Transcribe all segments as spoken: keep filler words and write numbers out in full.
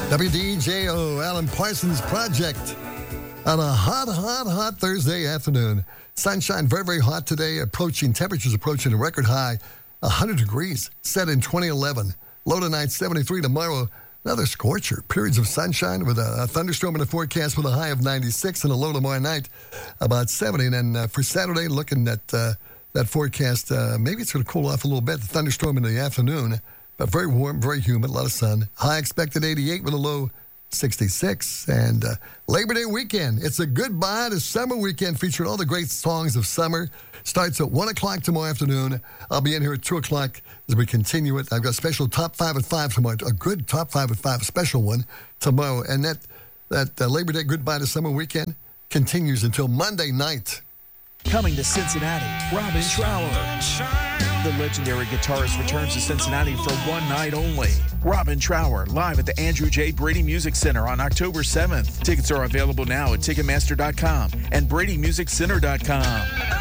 W D J O, Alan Parsons Project, on a hot, hot, hot Thursday afternoon. Sunshine, very, very hot today, approaching, temperatures approaching a record high, one hundred degrees, set in twenty eleven. Low tonight, seventy-three. Tomorrow, another scorcher. Periods of sunshine with a, a thunderstorm in the forecast with a high of ninety-six and a low tomorrow night, about seventy. And then uh, for Saturday, looking at uh, that forecast, uh, maybe it's going to cool off a little bit. The thunderstorm in the afternoon, but very warm, very humid, a lot of sun. High expected eighty-eight with a low sixty-six. And uh, Labor Day weekend. It's a goodbye to summer weekend featuring all the great songs of summer. Starts at one o'clock tomorrow afternoon. I'll be in here at two o'clock as we continue it. I've got a special top five at five tomorrow, a good top five at five, special one tomorrow. And that, that uh, Labor Day goodbye to summer weekend continues until Monday night. Coming to Cincinnati, Robin Trower. The legendary guitarist returns to Cincinnati for one night only. Robin Trower, live at the Andrew J. Brady Music Center on October seventh. Tickets are available now at Ticketmaster dot com and Brady Music Center dot com.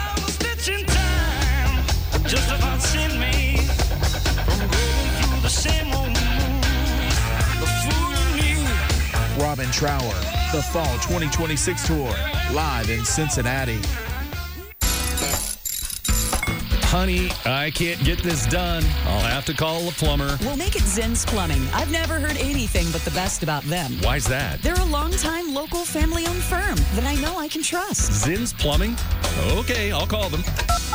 Just about sent me from going through the same old moves. Robin Trower, the Fall twenty twenty-six Tour, live in Cincinnati. Honey, I can't get this done. I'll have to call a plumber. We'll make it Zinn's Plumbing. I've never heard anything but the best about them. Why's that? They're a long-time local family-owned firm that I know I can trust. Zinn's Plumbing? Okay, I'll call them.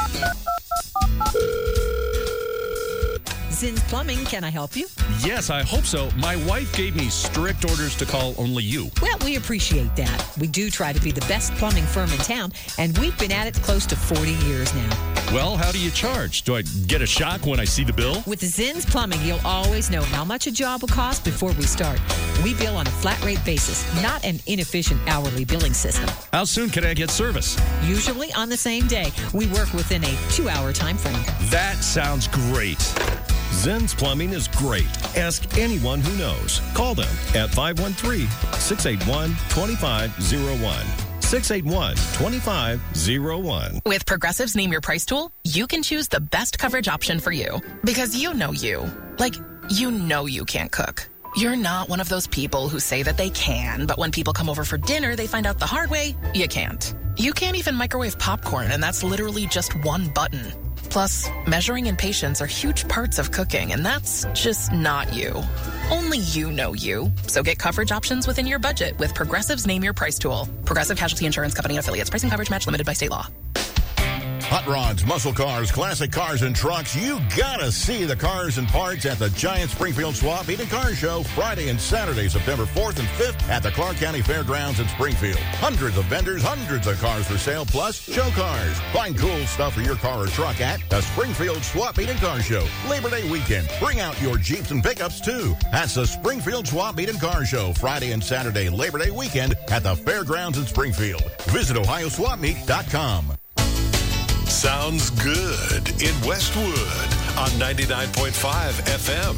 Zinn's Plumbing, can I help you? Yes, I hope so. My wife gave me strict orders to call only you. Well, we appreciate that. We do try to be the best plumbing firm in town, and we've been at it close to forty years now. Well, how do you charge? Do I get a shock when I see the bill? With Zinn's Plumbing, you'll always know how much a job will cost before we start. We bill on a flat rate basis, not an inefficient hourly billing system. How soon can I get service? Usually on the same day. We work within a two-hour time frame. That sounds great. Zinn's Plumbing is great. Ask anyone who knows. Call them at five one three, six eight one, two five zero one. six eight one, two five zero one. With Progressive's Name Your Price tool, you can choose the best coverage option for you. Because you know you. Like, you know you can't cook. You're not one of those people who say that they can, but when people come over for dinner, they find out the hard way, you can't. You can't even microwave popcorn, and that's literally just one button. Plus, measuring and patience are huge parts of cooking, and that's just not you. Only you know you. So get coverage options within your budget with Progressive's Name Your Price tool. Progressive Casualty Insurance Company and affiliates. Pricing coverage match limited by state law. Hot rods, muscle cars, classic cars and trucks. You gotta see the cars and parts at the Giant Springfield Swap Meet and Car Show Friday and Saturday, September fourth and fifth at the Clark County Fairgrounds in Springfield. Hundreds of vendors, hundreds of cars for sale, plus show cars. Find cool stuff for your car or truck at the Springfield Swap Meet and Car Show. Labor Day weekend. Bring out your Jeeps and pickups too. That's the Springfield Swap Meet and Car Show Friday and Saturday, Labor Day weekend at the Fairgrounds in Springfield. Visit ohio swap meet dot com. Sounds good in Westwood on ninety-nine point five F M.